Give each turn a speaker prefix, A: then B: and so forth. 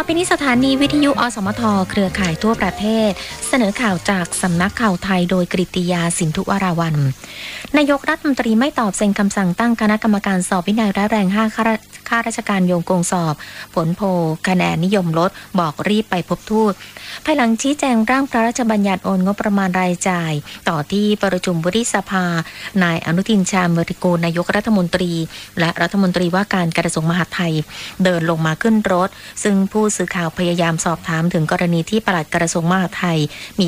A: ไปนี้สถานีวิทยุอสมทเครือข่ายทั่วประเทศเสนอข่าวจากสำนักข่าวไทยโดยกฤติยาสินธุวราวัลย์นายกรัฐมนตรีไม่ตอบเซ็นคำสั่งตั้งคณะกรรมการสอบวินัยร้ายแรง5ข้าราชการโยงโกงสอบผลโพลคะแนนนิยมลดบอกรีบไปพบทูตภายหลังชี้แจงร่างพระราชบัญญัติโอนงบประมาณรายจ่ายต่อที่ประชุมวุฒิสภานายอนุทินชาญวิรากูลนายกรัฐมนตรีและรัฐมนตรีว่าการกระทรวงมหาดไทยเดินลงมาขึ้นรถซึ่งผู้สื่อข่าวพยายามสอบถามถึงกรณีที่ปลัดกระทรวงมหาดไทยมี